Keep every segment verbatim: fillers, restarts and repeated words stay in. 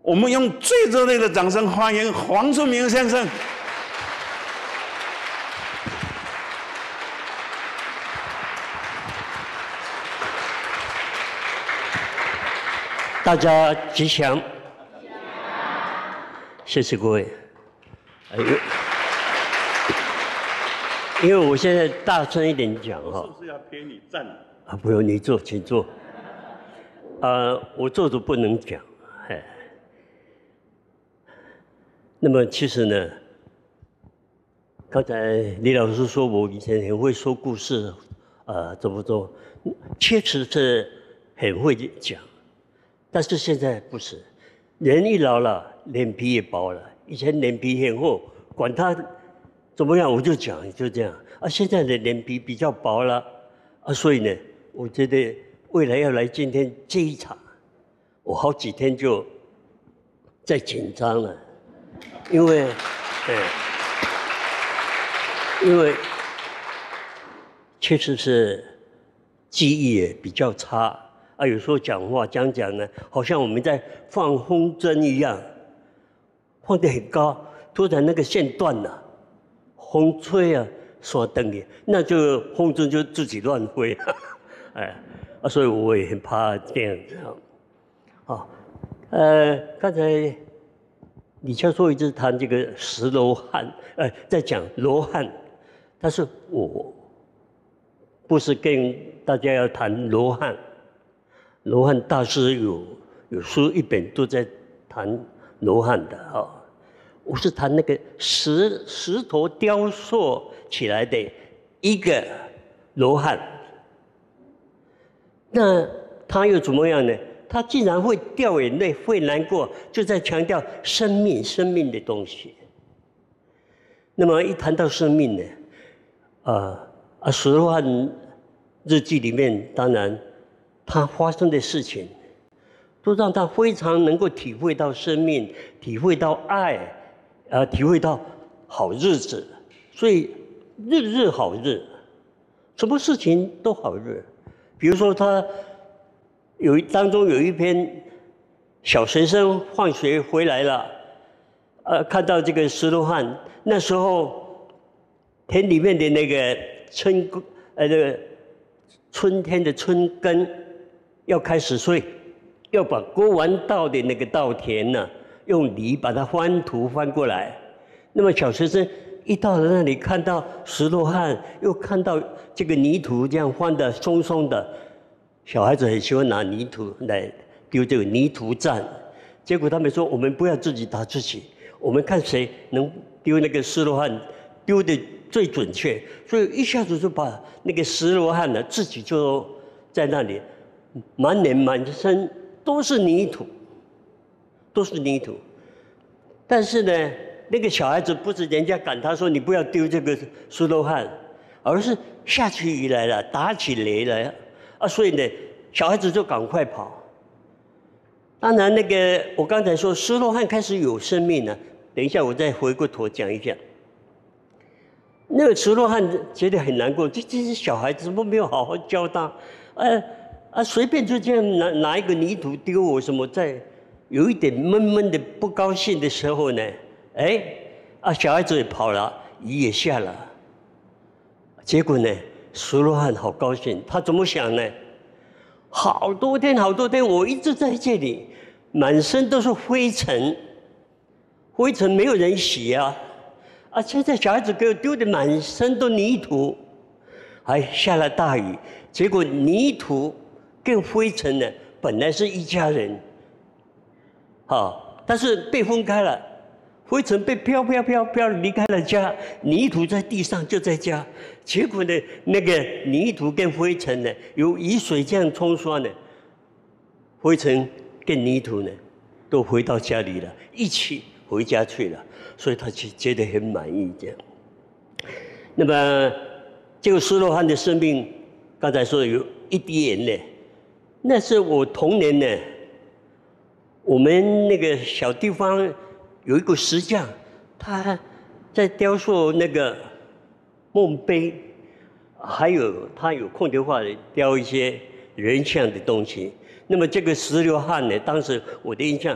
我们用最热烈的掌声欢迎黄春明先生。 大家吉祥，谢谢各位。哎呦，因为我现在大声一点讲哈， 是不是要陪你站？ 啊，不用你坐，请坐。啊，我坐着不能讲，哎。那么其实呢，刚才李老师说我以前很会说故事，啊，怎么做？确实是很会讲。但是现在不是，人一老了，脸皮也薄了。以前脸皮很厚，管他怎么样我就讲，就这样。啊，现在的脸皮比较薄了，啊，所以呢，我觉得未来要来今天这一场，我好几天就在紧张了，因为，哎，因为确实是记忆也比较差。啊，有时候讲话讲讲呢，好像我们在放风筝一样，放得很高，突然那个线断了，风吹啊，刷灯的，那就风筝就自己乱飞，哎，啊，所以我也很怕这样子啊。好，呃，刚才李教授一直谈这个石罗汉，呃，在讲罗汉，但是我不是跟大家要谈罗汉。罗汉大师有有书一本都在谈罗汉的啊、哦，我是谈那个石石头雕塑起来的一个罗汉。那他又怎么样呢？他竟然会掉眼泪，会难过，就在强调生命、生命的东西。那么一谈到生命呢，啊啊，石罗汉日记里面当然。他发生的事情，都让他非常能够体会到生命，体会到爱，呃，体会到好日子。所以日日好日，什么事情都好日。比如说，他有当中有一篇小学生放学回来了，呃，看到这个石罗汉，那时候田里面的那个春，呃，这个春天的春耕。要开始，所以要把割完稻的那个稻田呢、啊，用犁把它翻土翻过来。那么小学生一到了那里，看到石罗汉，又看到这个泥土这样翻的松松的，小孩子很喜欢拿泥土来丢这个泥土战。结果他们说：“我们不要自己打自己，我们看谁能丢那个石罗汉丢的最准确。”所以一下子就把那个石罗汉呢，自己就在那里。满脸满身都是泥土，都是泥土。但是呢，那个小孩子不是人家赶他说你不要丢这个石罗汉，而是下起雨来了，打起雷来了啊！所以呢，小孩子就赶快跑。当然，那个我刚才说石罗汉开始有生命了，等一下我再回过头讲一下。那个石罗汉觉得很难过，这这些小孩子怎么没有好好教他？呃。啊，随便就这样拿拿一个泥土丢我什么，在有一点闷闷的不高兴的时候呢，哎，啊，小孩子也跑了，雨也下了，结果呢，石罗汉好高兴，他怎么想呢？好多天好多天，我一直在这里，满身都是灰尘，灰尘没有人洗啊，啊，现在小孩子给我丢的满身都泥土，还下了大雨，结果泥土。跟灰尘呢，本来是一家人，好，但是被分开了，灰尘被飘飘飘飘离开了家，泥土在地上就在家，结果呢，那个泥土跟灰尘呢，有雨水这样冲刷呢，灰尘跟泥土呢，都回到家里了，一起回家去了，所以他就觉得很满意这样。那么这个石罗汉的生命，刚才说有一滴眼泪。那是我童年呢，我们那个小地方有一个石匠，他在雕塑那个墓碑，还有他有空的话雕一些人像的东西。那么这个石罗汉呢，当时我的印象，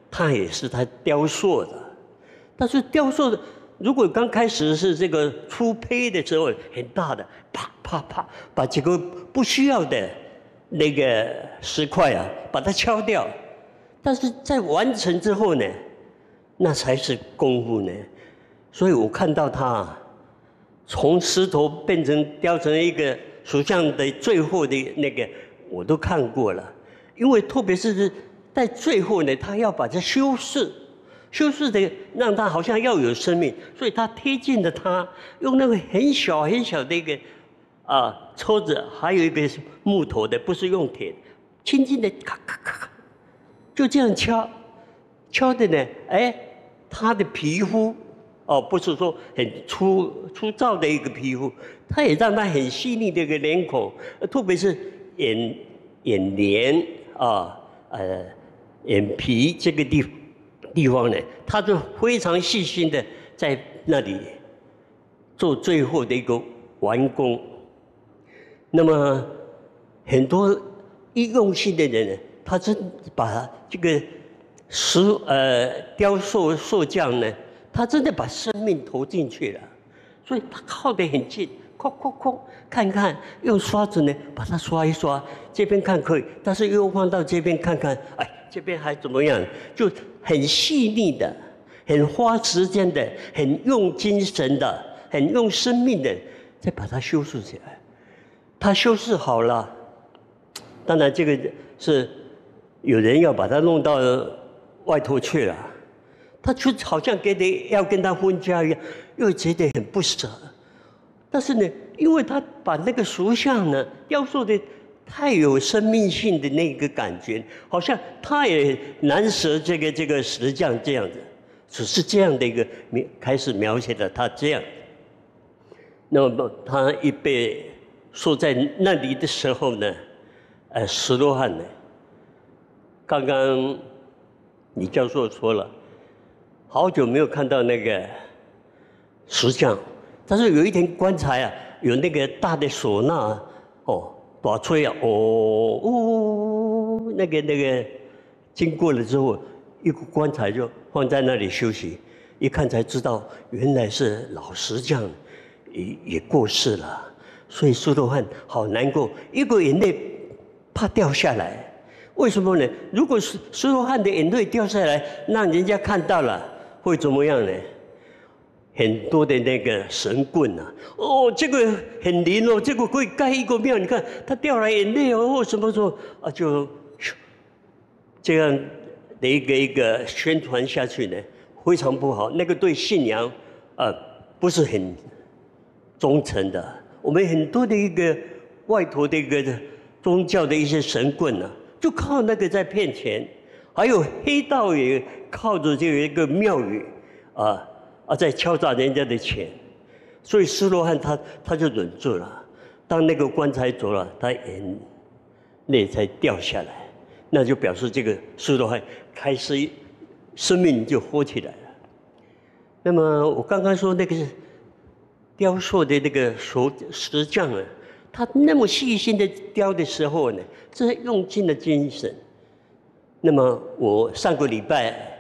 它也是它雕塑的。但是雕塑的，如果刚开始是这个粗胚的时候，很大的，啪啪啪，把这个不需要的那个石块啊，把它敲掉。但是在完成之后呢，那才是功夫呢。所以我看到它从石头变成雕成一个塑像的最后的那个，我都看过了。因为特别是在最后呢，他要把它修饰。修饰的让它好像要有生命，所以他贴近了它，用那个很小很小的一个啊抽子，还有一个是木头的，不是用铁，轻轻的咔咔咔咔，就这样敲，敲的呢，哎，他的皮肤哦，不是说很粗粗糙的一个皮肤，他也让他很细腻的一个脸孔，特别是眼眼帘啊呃眼皮这个地方。地方呢，他就非常细心的在那里做最后的一个完工。那么很多一用心的人呢，他真把这个石呃雕塑塑像呢，他真的把生命投进去了，所以他靠得很近，哐哐哐，看看用刷子呢把它刷一刷，这边看可以，但是又放到这边看看，哎。这边还怎么样？就很细腻的，很花时间的，很用精神的，很用生命的，再把它修饰起来。它修饰好了，当然这个是有人要把它弄到外头去了，他就好像给你要跟他分家一样，又觉得很不舍。但是呢，因为他把那个塑像呢雕塑的。太有生命性的那个感觉，好像他也难舍这个这个石像这样子，只是这样的一个开始描写了他这样。那么他一被说在那里的时候呢，呃，石罗汉呢，刚刚李教授说了，好久没有看到那个石像，但是有一天观察啊，有那个大的唢呐哦。大吹啊，哦哦，那个那个，经过了之后，一个棺材就放在那里休息，一看才知道原来是老石匠，也也过世了，所以苏罗汉好难过，一个眼泪怕掉下来，为什么呢？如果是苏罗汉的眼泪掉下来，让人家看到了，会怎么样呢？很多的那个神棍啊，哦，这个很灵哦，这个可以盖一个庙。你看他掉了眼泪哦，什么时候啊？就这样的一个一个宣传下去呢，非常不好。那个对信仰啊不是很忠诚的。我们很多的一个外头的一个宗教的一些神棍啊，就靠那个在骗钱，还有黑道也靠着这个一个庙宇啊。啊，在敲诈人家的钱，所以施罗汉他他就忍住了。当那个棺材走了，他眼泪才掉下来，那就表示这个施罗汉开始生命就活起来了。那么我刚刚说那个雕塑的那个石石像啊，他那么细心的雕的时候呢，这是用尽了精神。那么我上个礼拜。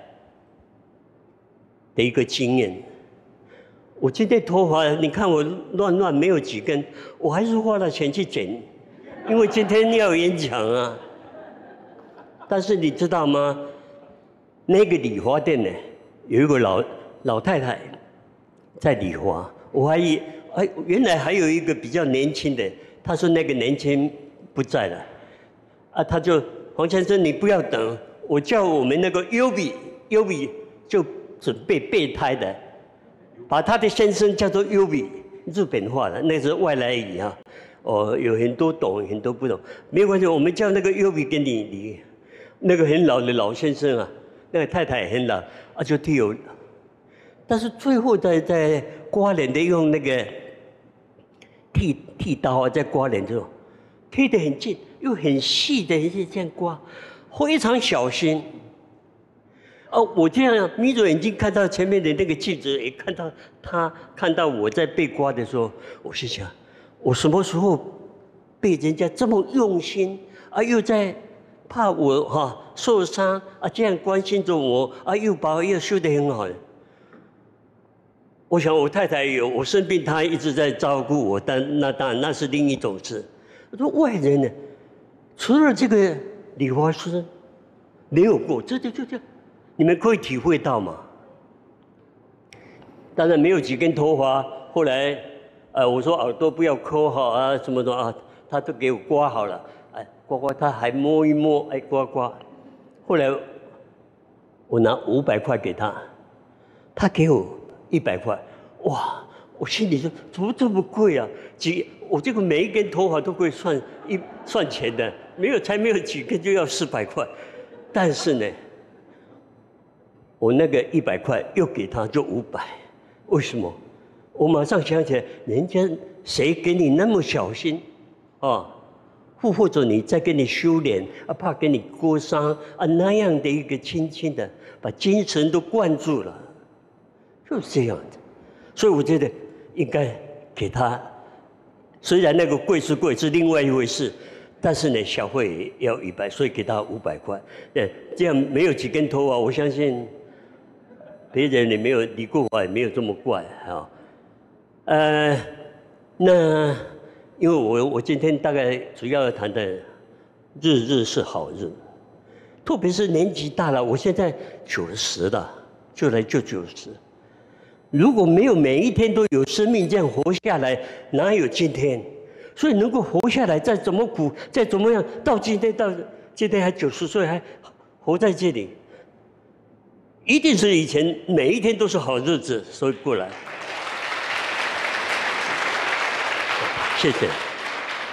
的一个经验，我今天头发，你看我乱乱没有几根，我还是花了钱去剪，因为今天要演讲啊。但是你知道吗？那个理发店呢，有一个老老太太在理发，我还以哎，原来还有一个比较年轻的，她说那个年轻不在了，啊，他就黄先生你不要等，我叫我们那个优比优比就。准备备胎的，把他的先生叫做优比，日本话的，那是外来语啊。哦，有很多懂，很多不懂，没关系，我们叫那个优比跟你你，那个很老的老先生啊，那个太太也很老啊，就替我。但是最后在在刮脸的用那个剃剃刀啊，在刮脸之后，贴得很近，又很细的这样刮，非常小心。哦，我这样眯着眼睛看到前面的那个镜子，也看到他看到我在被刮的时候，我心想，我什么时候被人家这么用心啊？又在怕我哈受伤啊，这样关心着我啊，又把我又修得很好。我想我太太有我生病，她一直在照顾我，但那当然那是另一种事。我说外人呢，除了这个理发师，没有过，这就就这，你们可以体会到吗？当然没有几根头发，后来呃我说耳朵不要抠好啊，什么的啊，他都给我刮好了，哎刮刮，他还摸一摸，哎刮刮。后来我拿五百块给他，他给我一百块，哇！我心里说怎么这么贵啊？几我这个每一根头发都会算一算钱的，没有才没有几根就要四百块，但是呢，我那个一百块又给他就五百，为什么？我马上想起来，人家谁给你那么小心啊？或或者你在给你修脸啊，怕给你割伤啊，那样的一个轻轻的把精神都灌注了，就是这样的。所以我觉得应该给他，虽然那个贵是贵是另外一回事，但是呢小费要一百，所以给他五百块。对，这样没有几根头发，我相信别人也没有理过发，也没有这么怪啊。呃，那因为我我今天大概主要要谈的日日是好日，特别是年纪大了，我现在九十了，就来就九十。如果没有每一天都有生命这样活下来，哪有今天？所以能够活下来，再怎么苦，再怎么样，到今天到今天还九十岁，还活在这里，一定是以前每一天都是好日子，所以过来。谢谢。